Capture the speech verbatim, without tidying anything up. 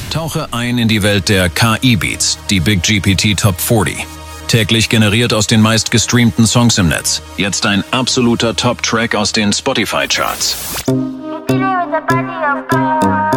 Tauche ein in die Welt der K I-Beats, die Big G P T Top vierzig. Täglich generiert aus den meistgestreamten Songs im Netz. Jetzt ein absoluter Top-Track aus den Spotify-Charts.